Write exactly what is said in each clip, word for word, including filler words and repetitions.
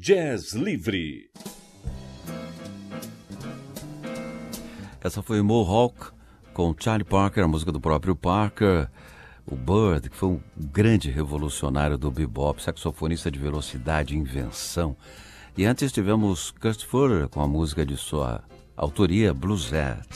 Jazz Livre. Essa foi Mohawk com Charlie Parker, a música do próprio Parker. O Bird, que foi um grande revolucionário do bebop, saxofonista de velocidade e invenção. E antes tivemos Kurt Fuller com a música de sua autoria, Bluesette.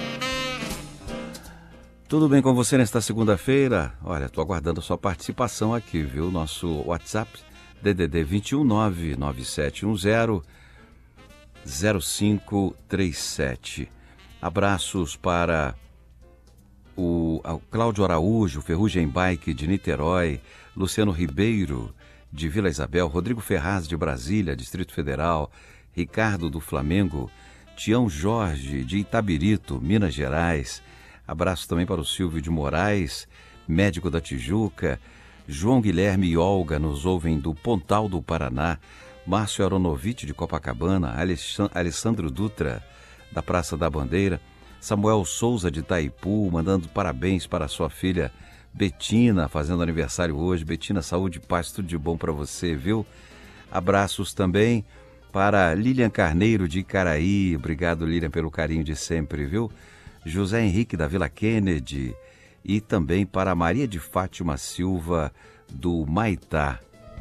Tudo bem com você nesta segunda-feira? Olha, estou aguardando a sua participação aqui, viu? Nosso WhatsApp, D D D vinte e um nove nove sete um zero zero cinco três sete. Abraços para o, o Cláudio Araújo, Ferrugem Bike de Niterói, Luciano Ribeiro de Vila Isabel, Rodrigo Ferraz de Brasília, Distrito Federal, Ricardo do Flamengo, Tião Jorge de Itabirito, Minas Gerais. Abraço também para o Silvio de Moraes, médico da Tijuca, João Guilherme e Olga nos ouvem do Pontal do Paraná, Márcio Aronovitch de Copacabana, Alessandro Dutra da Praça da Bandeira, Samuel Souza de Itaipu, mandando parabéns para sua filha Betina, fazendo aniversário hoje. Betina, saúde e paz, tudo de bom para você, viu? Abraços também para Lilian Carneiro de Icaraí, obrigado Lilian pelo carinho de sempre, viu? José Henrique da Vila Kennedy e também para Maria de Fátima Silva do Maitá.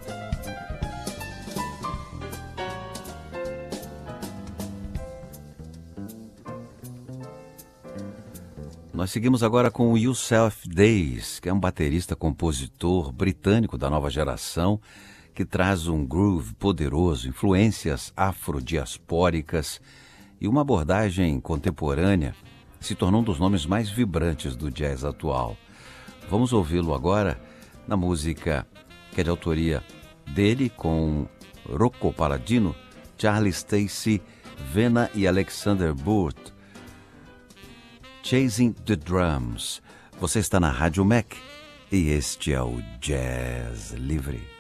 Nós seguimos agora com o Yusef Dayes, que é um baterista, compositor britânico da nova geração, que traz um groove poderoso, influências afrodiaspóricas e uma abordagem contemporânea. Se tornou um dos nomes mais vibrantes do jazz atual. Vamos ouvi-lo agora na música que é de autoria dele, com Rocco Palladino, Charlie Stacey, Vena e Alexander Burt. Chasing the Drums. Você está na Rádio Mac e este é o Jazz Livre.